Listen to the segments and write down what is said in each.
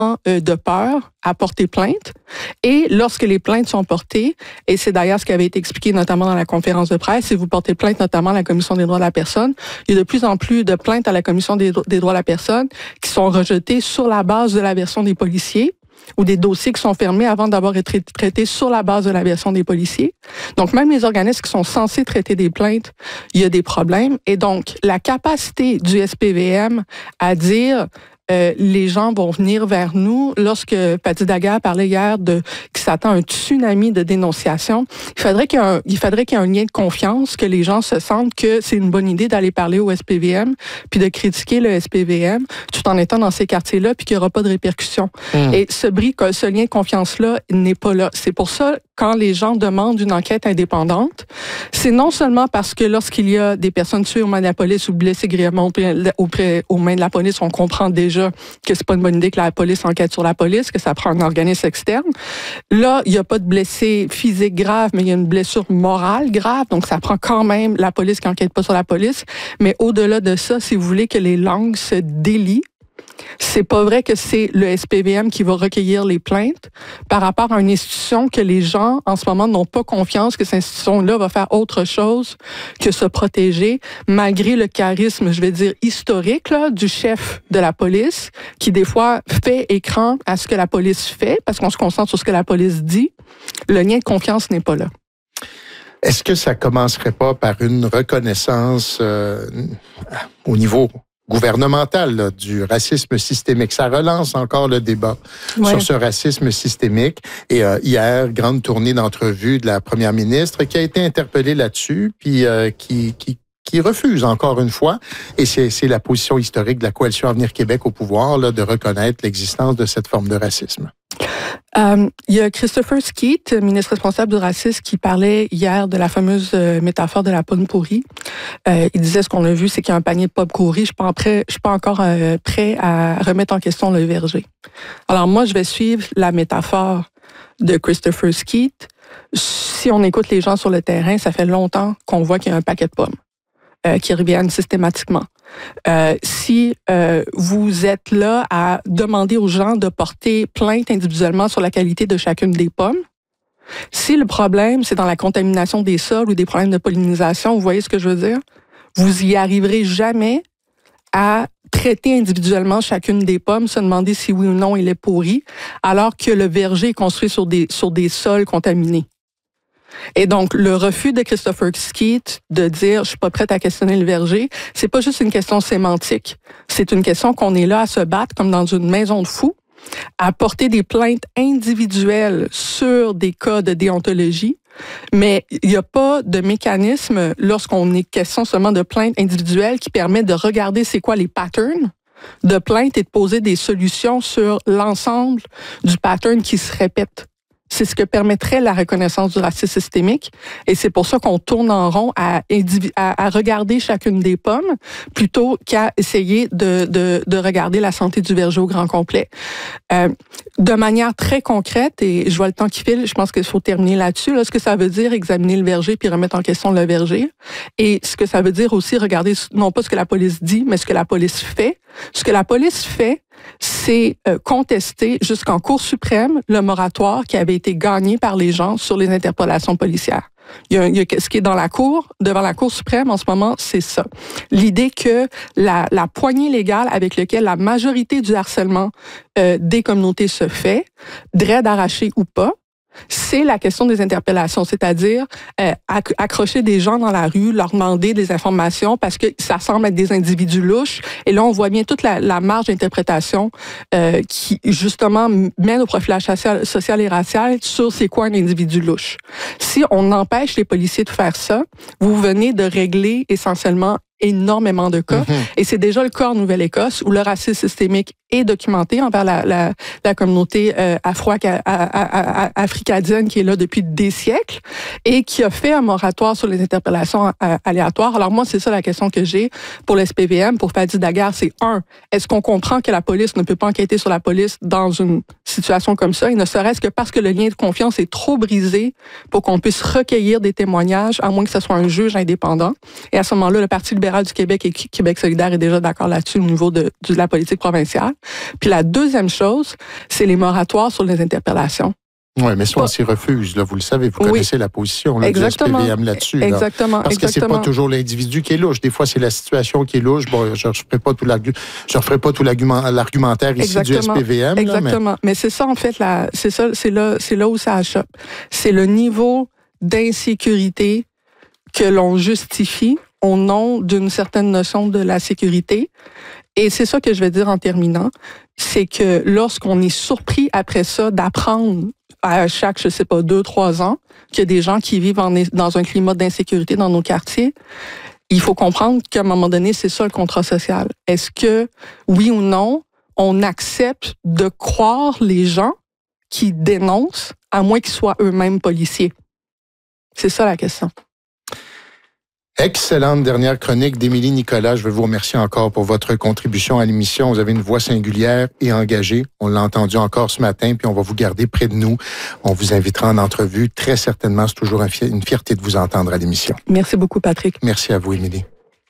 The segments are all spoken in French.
de peur à porter plainte. Et lorsque les plaintes sont portées, et c'est d'ailleurs ce qui avait été expliqué notamment dans la conférence de presse, si vous portez plainte notamment à la Commission des droits de la personne, il y a de plus en plus de plaintes à la Commission des droits de la personne qui sont rejetées sur la base de la version des policiers ou des dossiers qui sont fermés avant d'avoir été traités sur la base de la version des policiers. Donc, même les organismes qui sont censés traiter des plaintes, il y a des problèmes. Et donc, la capacité du SPVM à dire les gens vont venir vers nous. Lorsque Patty Daguerre parlait hier qu'il s'attend à un tsunami de dénonciation, il faudrait qu'il y ait un lien de confiance, que les gens se sentent que c'est une bonne idée d'aller parler au SPVM, puis de critiquer le SPVM, tout en étant dans ces quartiers-là, puis qu'il n'y aura pas de répercussions. Et ce lien de confiance-là n'est pas là. C'est pour ça, quand les gens demandent une enquête indépendante, c'est non seulement parce que lorsqu'il y a des personnes tuées aux mains de la police ou blessées grièvement aux mains de la police, on comprend déjà que c'est pas une bonne idée que la police enquête sur la police, que ça prend un organisme externe. Là, il n'y a pas de blessé physique grave, mais il y a une blessure morale grave, donc ça prend quand même la police qui enquête pas sur la police. Mais au-delà de ça, si vous voulez que les langues se délient, c'est pas vrai que c'est le SPVM qui va recueillir les plaintes par rapport à une institution que les gens, en ce moment, n'ont pas confiance que cette institution-là va faire autre chose que se protéger, malgré le charisme, je vais dire, historique là, du chef de la police, qui des fois fait écran à ce que la police fait, parce qu'on se concentre sur ce que la police dit. Le lien de confiance n'est pas là. Est-ce que ça commencerait pas par une reconnaissance au niveau gouvernemental là, du racisme systémique? Ça relance encore le débat sur ce racisme systémique. Et hier, grande tournée d'entrevues de la première ministre qui a été interpellée là-dessus, puis qui refuse encore une fois, et c'est la position historique de la Coalition Avenir Québec au pouvoir, là, de reconnaître l'existence de cette forme de racisme. Il y a Christopher Skeet, ministre responsable du racisme, qui parlait hier de la fameuse métaphore de la pomme pourrie. Il disait ce qu'on a vu, c'est qu'il y a un panier de pommes pourries. Je suis pas encore prêt à remettre en question le verger. Alors moi, je vais suivre la métaphore de Christopher Skeet. Si on écoute les gens sur le terrain, ça fait longtemps qu'on voit qu'il y a un paquet de pommes qui reviennent systématiquement. Si vous êtes là à demander aux gens de porter plainte individuellement sur la qualité de chacune des pommes, si le problème, c'est dans la contamination des sols ou des problèmes de pollinisation, vous voyez ce que je veux dire? Vous y arriverez jamais à traiter individuellement chacune des pommes, se demander si oui ou non il est pourri, alors que le verger est construit sur des sols contaminés. Et donc, le refus de Christopher Skeet de dire « je suis pas prête à questionner le verger », c'est pas juste une question sémantique. C'est une question qu'on est là à se battre comme dans une maison de fous, à porter des plaintes individuelles sur des cas de déontologie, mais il n'y a pas de mécanisme lorsqu'on est question seulement de plaintes individuelles qui permet de regarder c'est quoi les patterns de plaintes et de poser des solutions sur l'ensemble du pattern qui se répète. C'est ce que permettrait la reconnaissance du racisme systémique. Et c'est pour ça qu'on tourne en rond à regarder chacune des pommes plutôt qu'à essayer de regarder la santé du verger au grand complet. De manière très concrète, et je vois le temps qui file, je pense qu'il faut terminer là-dessus, là, ce que ça veut dire examiner le verger puis remettre en question le verger. Et ce que ça veut dire aussi regarder non pas ce que la police dit, mais ce que la police fait. Ce que la police fait, c'est contester jusqu'en Cour suprême le moratoire qui avait été gagné par les gens sur les interpellations policières. Il y a ce qui est dans la Cour, devant la Cour suprême en ce moment, c'est ça. L'idée que la poignée légale avec laquelle la majorité du harcèlement des communautés se fait, dread arraché ou pas, c'est la question des interpellations, c'est-à-dire accrocher des gens dans la rue, leur demander des informations parce que ça semble être des individus louches. Et là, on voit bien toute la marge d'interprétation qui, justement, mène au profilage social et racial sur c'est quoi un individu louche. Si on empêche les policiers de faire ça, vous venez de régler essentiellement énormément de cas. Et c'est déjà le cas en Nouvelle-Écosse où le racisme systémique est documenté envers la communauté afro-acadienne qui est là depuis des siècles et qui a fait un moratoire sur les interpellations aléatoires. Alors moi, c'est ça la question que j'ai pour le SPVM, pour Patty Daguerre, c'est est-ce qu'on comprend que la police ne peut pas enquêter sur la police dans une situation comme ça, et ne serait-ce que parce que le lien de confiance est trop brisé pour qu'on puisse recueillir des témoignages, à moins que ce soit un juge indépendant. Et à ce moment-là, le Parti libéral du Québec et Québec solidaire est déjà d'accord là-dessus au niveau de la politique provinciale. Puis la deuxième chose, c'est les moratoires sur les interpellations. Oui, mais ça, on s'y refuse. Là, vous le savez, vous connaissez la position là, du SPVM là-dessus. Là. Exactement. Parce que c'est pas toujours l'individu qui est louche. Des fois, c'est la situation qui est louche. Bon, je ne referai pas tout l'argumentaire ici du SPVM. Exactement. Mais c'est ça, en fait, c'est là où ça achoppe. C'est le niveau d'insécurité que l'on justifie au nom d'une certaine notion de la sécurité. Et c'est ça que je vais dire en terminant, c'est que lorsqu'on est surpris après ça d'apprendre à chaque, 2-3 ans, qu'il y a des gens qui vivent dans un climat d'insécurité dans nos quartiers, il faut comprendre qu'à un moment donné, c'est ça le contrat social. Est-ce que, oui ou non, on accepte de croire les gens qui dénoncent, à moins qu'ils soient eux-mêmes policiers? C'est ça la question. Excellente dernière chronique d'Émilie Nicolas. Je veux vous remercier encore pour votre contribution à l'émission. Vous avez une voix singulière et engagée. On l'a entendu encore ce matin, puis on va vous garder près de nous. On vous invitera en entrevue. Très certainement, c'est toujours une fierté de vous entendre à l'émission. Merci beaucoup, Patrick. Merci à vous, Émilie.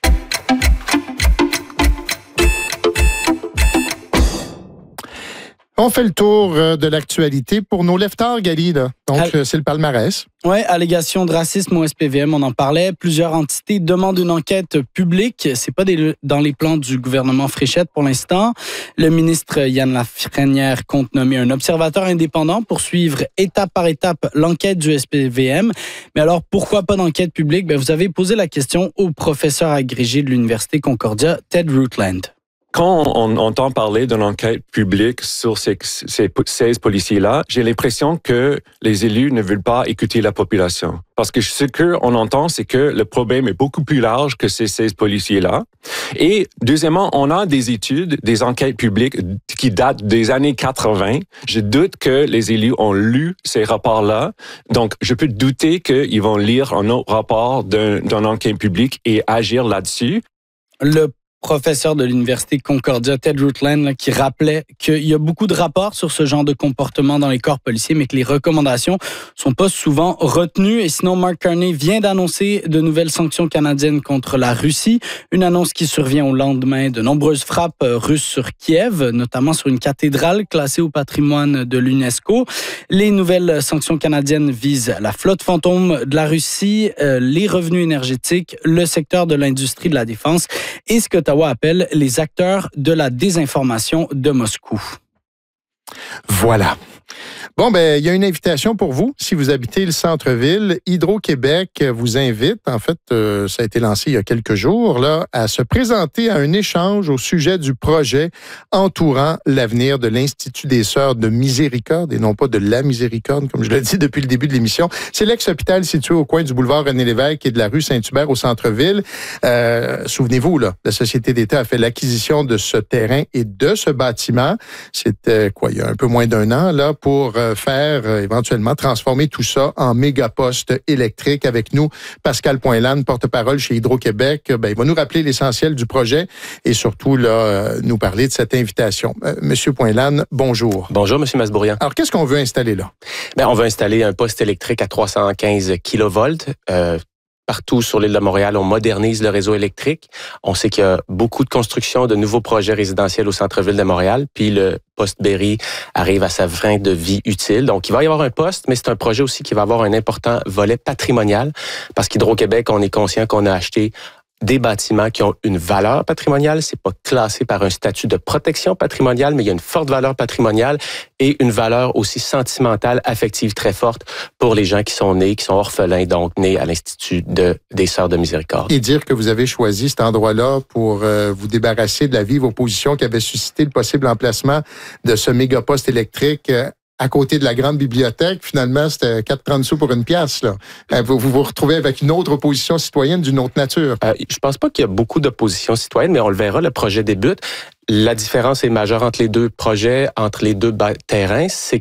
On fait le tour de l'actualité pour nos leftards, Gali. Là. Donc, c'est le palmarès. Oui, allégation de racisme au SPVM, on en parlait. Plusieurs entités demandent une enquête publique. C'est pas dans les plans du gouvernement Fréchette pour l'instant. Le ministre Yann Lafrenière compte nommer un observateur indépendant pour suivre étape par étape l'enquête du SPVM. Mais alors, pourquoi pas d'enquête publique? Vous avez posé la question au professeur agrégé de l'Université Concordia, Ted Rootland. Quand on entend parler d'une enquête publique sur ces 16 policiers-là, j'ai l'impression que les élus ne veulent pas écouter la population. Parce que ce qu'on entend, c'est que le problème est beaucoup plus large que ces 16 policiers-là. Et deuxièmement, on a des études, des enquêtes publiques qui datent des années 80. Je doute que les élus ont lu ces rapports-là. Donc, je peux douter qu'ils vont lire un autre rapport d'une enquête publique et agir là-dessus. Le professeur de l'Université Concordia, Ted Rootland, qui rappelait qu'il y a beaucoup de rapports sur ce genre de comportement dans les corps policiers, mais que les recommandations sont pas souvent retenues. Et sinon, Mark Carney vient d'annoncer de nouvelles sanctions canadiennes contre la Russie, une annonce qui survient au lendemain de nombreuses frappes russes sur Kiev, notamment sur une cathédrale classée au patrimoine de l'UNESCO. Les nouvelles sanctions canadiennes visent la flotte fantôme de la Russie, les revenus énergétiques, le secteur de l'industrie de la défense et ce que Ottawa appelle les acteurs de la désinformation de Moscou. Voilà. Bon, il y a une invitation pour vous. Si vous habitez le centre-ville, Hydro-Québec vous invite, en fait, ça a été lancé il y a quelques jours, là, à se présenter à un échange au sujet du projet entourant l'avenir de l'Institut des Sœurs de Miséricorde, et non pas de la Miséricorde, comme je l'ai dit depuis le début de l'émission. C'est l'ex-hôpital situé au coin du boulevard René-Lévesque et de la rue Saint-Hubert au centre-ville. Souvenez-vous, là, la Société d'État a fait l'acquisition de ce terrain et de ce bâtiment. C'était, il y a un peu moins d'1 an, là, pour faire éventuellement transformer tout ça en méga-poste électrique. Avec nous, Pascal Poinlane, porte-parole chez Hydro-Québec. Il va nous rappeler l'essentiel du projet et surtout là, nous parler de cette invitation. Monsieur Poinlane, bonjour. Bonjour, Monsieur Masbourian. Alors, qu'est-ce qu'on veut installer là? On veut installer un poste électrique à 315 kV. Partout sur l'île de Montréal, on modernise le réseau électrique. On sait qu'il y a beaucoup de construction de nouveaux projets résidentiels au centre-ville de Montréal. Puis le poste Berry arrive à sa fin de vie utile. Donc, il va y avoir un poste, mais c'est un projet aussi qui va avoir un important volet patrimonial. Parce qu'Hydro-Québec, on est conscient qu'on a acheté des bâtiments qui ont une valeur patrimoniale. C'est pas classé par un statut de protection patrimoniale, mais il y a une forte valeur patrimoniale et une valeur aussi sentimentale, affective très forte pour les gens qui sont orphelins, donc nés à l'Institut des Sœurs de Miséricorde. Et dire que vous avez choisi cet endroit-là pour vous débarrasser de la vive opposition qui avait suscité le possible emplacement de ce méga-poste électrique à côté de la grande bibliothèque, finalement, c'était 4,30 sous pour une pièce. Là. Vous vous retrouvez avec une autre opposition citoyenne d'une autre nature. Je pense pas qu'il y a beaucoup d'opposition citoyenne, mais on le verra, le projet débute. La différence est majeure entre les deux projets, entre les deux terrains, c'est que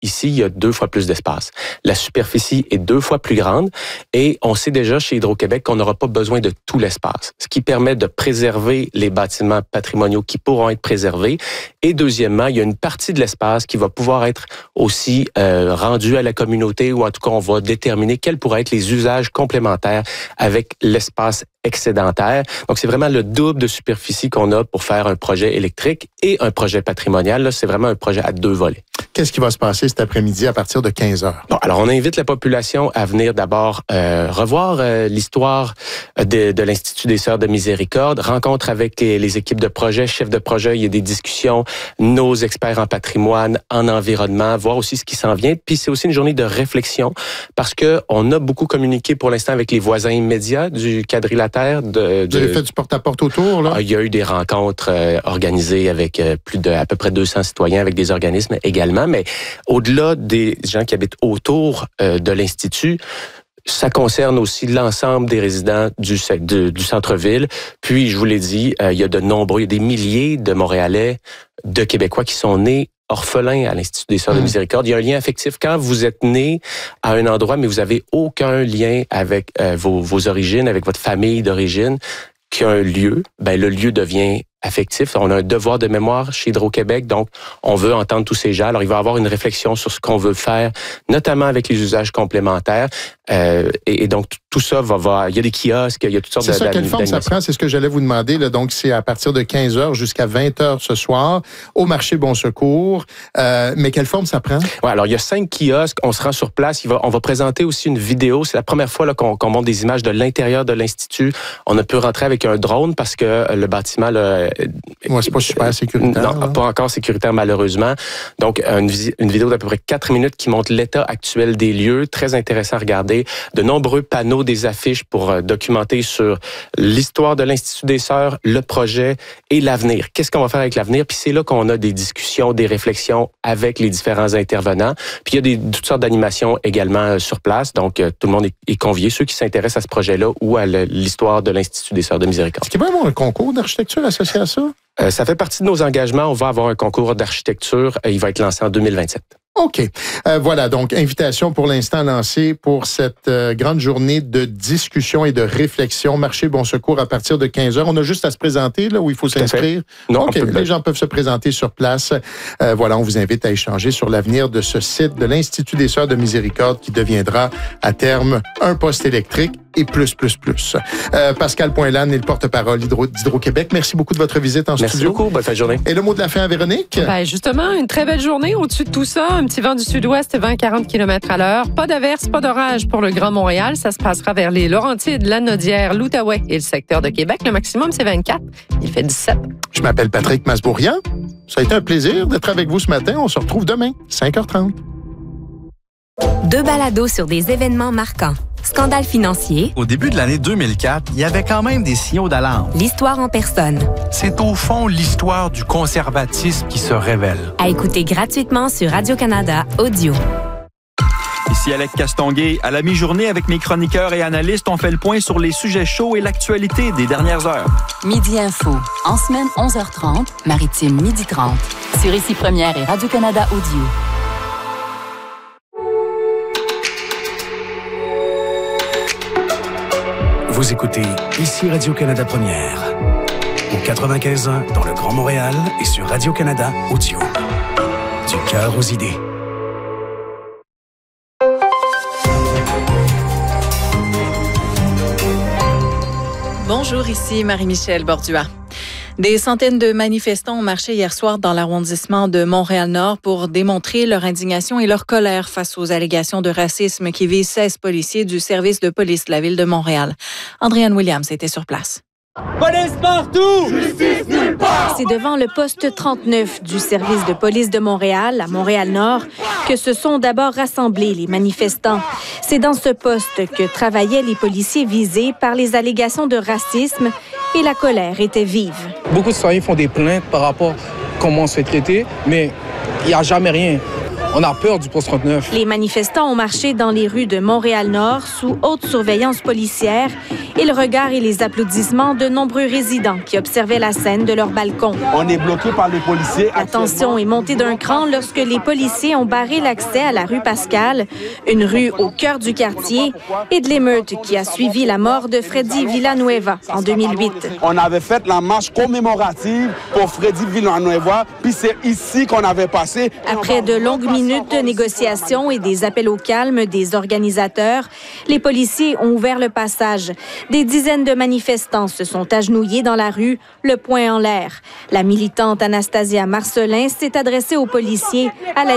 Ici, il y a 2 fois plus d'espace. La superficie est 2 fois plus grande et on sait déjà chez Hydro-Québec qu'on n'aura pas besoin de tout l'espace, ce qui permet de préserver les bâtiments patrimoniaux qui pourront être préservés. Et deuxièmement, il y a une partie de l'espace qui va pouvoir être aussi rendue à la communauté ou en tout cas, on va déterminer quels pourraient être les usages complémentaires avec l'espace excédentaire. Donc, c'est vraiment le double de superficie qu'on a pour faire un projet électrique et un projet patrimonial. Là, c'est vraiment un projet à 2 volets. Qu'est-ce qui va se passer cet après-midi à partir de 15 heures? Bon, alors, on invite la population à venir d'abord revoir l'histoire de l'Institut des Sœurs de Miséricorde, rencontre avec les équipes de projet, chefs de projet, il y a des discussions, nos experts en patrimoine, en environnement, voir aussi ce qui s'en vient. Puis, c'est aussi une journée de réflexion parce que on a beaucoup communiqué pour l'instant avec les voisins immédiats du quadrilatère. Vous avez fait du porte-à-porte autour, là? Il y a eu des rencontres organisées avec à peu près 200 citoyens, avec des organismes également. Mais au-delà des gens qui habitent autour de l'Institut, ça concerne aussi l'ensemble des résidents du centre-ville. Puis, je vous l'ai dit, il y a des milliers de Montréalais, de Québécois qui sont nés orphelins à l'Institut des Sœurs de Miséricorde. Il y a un lien affectif. Quand vous êtes né à un endroit, mais vous avez aucun lien avec vos origines, avec votre famille d'origine, qu'un lieu, ben le lieu devient affectif. On a un devoir de mémoire chez Hydro-Québec, donc on veut entendre tous ces gens. Alors, il va y avoir une réflexion sur ce qu'on veut faire, notamment avec les usages complémentaires. Et donc, tout ça il y a des kiosques, il y a toutes sortes de... C'est ça, quelle forme ça prend? C'est ce que j'allais vous demander. Là. Donc, c'est à partir de 15 heures jusqu'à 20 heures ce soir, au marché Bon Secours. Mais quelle forme ça prend? Ouais, alors, il y a 5 kiosques. On se rend sur place. On va présenter aussi une vidéo. C'est la première fois là, qu'on montre des images de l'intérieur de l'Institut. On a pu rentrer avec un drone parce que le bâtiment... c'est pas super sécuritaire. Non, pas encore sécuritaire, malheureusement. Donc, une vidéo d'à peu près 4 minutes qui montre l'état actuel des lieux. Très intéressant à regarder. De nombreux panneaux, des affiches pour documenter sur l'histoire de l'Institut des Sœurs, le projet et l'avenir. Qu'est-ce qu'on va faire avec l'avenir? Puis c'est là qu'on a des discussions, des réflexions avec les différents intervenants. Puis il y a toutes sortes d'animations également sur place. Donc, tout le monde est convié, ceux qui s'intéressent à ce projet-là ou à l'histoire de l'Institut des Sœurs de Miséricorde. Est-ce qu'il va y avoir un concours d'architecture associé à ça? Ça fait partie de nos engagements. On va avoir un concours d'architecture. Il va être lancé en 2027. OK. Voilà, donc invitation pour l'instant lancée pour cette grande journée de discussion et de réflexion. Marché Bon Secours à partir de 15 heures. On a juste à se présenter là où il faut s'inscrire. Non, OK, les gens peuvent se présenter sur place. Voilà, on vous invite à échanger sur l'avenir de ce site de l'Institut des Sœurs de Miséricorde qui deviendra à terme un poste électrique et plus. Pascal Poinlan est le porte-parole d'Hydro-Québec. Merci beaucoup de votre visite en studio. Merci beaucoup. Bonne fin de journée. Et le mot de la fin à Véronique? Ben justement, une très belle journée au-dessus de tout ça. Un petit vent du sud-ouest, 20-40 km/h. Pas d'averse, pas d'orage pour le Grand Montréal. Ça se passera vers les Laurentides, Lanaudière, l'Outaouais et le secteur de Québec. Le maximum, c'est 24. Il fait 17. Je m'appelle Patrick Masbourian. Ça a été un plaisir d'être avec vous ce matin. On se retrouve demain, 5h30. 2 balados sur des événements marquants. Scandale financier. Au début de l'année 2004, il y avait quand même des signaux d'alarme. L'histoire en personne. C'est au fond l'histoire du conservatisme qui se révèle. À écouter gratuitement sur Radio-Canada Audio. Ici Alex Castonguay. À la mi-journée, avec mes chroniqueurs et analystes, on fait le point sur les sujets chauds et l'actualité des dernières heures. Midi Info. En semaine, 11h30, Maritime, 12h30. Sur Ici Première et Radio-Canada Audio. Vous écoutez Ici Radio-Canada Première. Au 95.1 dans le Grand Montréal et sur Radio-Canada Audio. Du cœur aux idées. Bonjour, ici Marie-Michel Bordua. Des centaines de manifestants ont marché hier soir dans l'arrondissement de Montréal-Nord pour démontrer leur indignation et leur colère face aux allégations de racisme qui visent 16 policiers du service de police de la ville de Montréal. Andréane Williams était sur place. Police partout! Justice nulle part! C'est devant le poste 39 du service de police de Montréal, à Montréal-Nord, que se sont d'abord rassemblés les manifestants. C'est dans ce poste que travaillaient les policiers visés par les allégations de racisme et la colère était vive. Beaucoup de citoyens font des plaintes par rapport à comment on se fait traiter, mais il n'y a jamais rien. On a peur du poste 39. Les manifestants ont marché dans les rues de Montréal-Nord sous haute surveillance policière et le regard et les applaudissements de nombreux résidents qui observaient la scène de leur balcon. On est bloqué par les policiers. La tension est montée d'un cran lorsque les policiers ont barré l'accès à la rue Pascal, une rue au cœur du quartier, et de l'émeute qui a suivi la mort de Freddy Villanueva en 2008. On avait fait la marche commémorative pour Freddy Villanueva, puis c'est ici qu'on avait passé. Après de longues minutes de négociations et des appels au calme des organisateurs, les policiers ont ouvert le passage. Des dizaines de manifestants se sont agenouillés dans la rue, le poing en l'air. La militante Anastasia Marcelin s'est adressée aux policiers à la